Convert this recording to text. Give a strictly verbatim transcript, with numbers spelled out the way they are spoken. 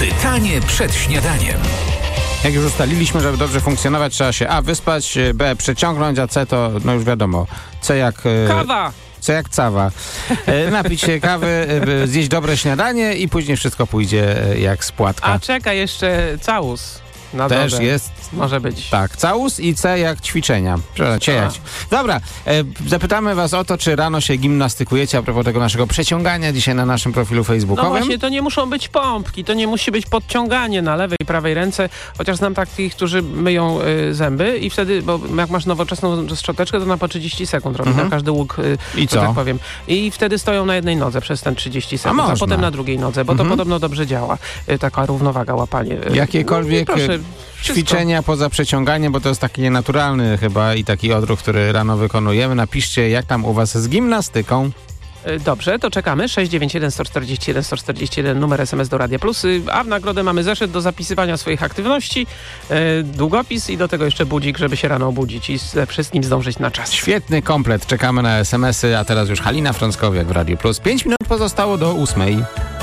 Pytanie przed śniadaniem. Jak już ustaliliśmy, żeby dobrze funkcjonować, trzeba się A. wyspać, B. przeciągnąć, a C to, no już wiadomo, C jak... Kawa! C jak cawa. E, napić się kawy, e, zjeść dobre śniadanie i później wszystko pójdzie e, jak z płatka. A czeka jeszcze całus. Na Też dole. jest. Może być. Tak, całus i C jak ćwiczenia. Przepraszam, C jak. Dobra, e, zapytamy was o to, czy rano się gimnastykujecie a propos tego naszego przeciągania dzisiaj na naszym profilu No facebookowym. właśnie, to nie muszą być pompki, to nie musi być podciąganie na lewej i prawej ręce, chociaż znam takich, którzy myją y, zęby i wtedy, bo jak masz nowoczesną szczoteczkę, to na po trzydzieści sekund robi Mhm. na każdy łuk, y, I że co? tak powiem. I wtedy stoją na jednej nodze przez ten trzydzieści sekund, a, można. potem na drugiej nodze, bo Mhm. to podobno dobrze działa. Y, taka równowaga, łapanie. Y, Jakiekolwiek no, proszę, ćwiczenia poza przeciąganiem, bo to jest taki nienaturalny chyba i taki odruch, który rano wykonujemy. Napiszcie, jak tam u was z gimnastyką. Dobrze, to czekamy. sześć dziewięć jeden sto czterdzieści jeden sto czterdzieści jeden, numer S M S do Radia Plus. A w nagrodę mamy zeszyt do zapisywania swoich aktywności, yy, długopis i do tego jeszcze budzik, żeby się rano obudzić i ze wszystkim zdążyć na czas. Świetny komplet. Czekamy na es em esy, a teraz już Halina Frąckowiak w Radiu Plus. Pięć minut pozostało do ósmej.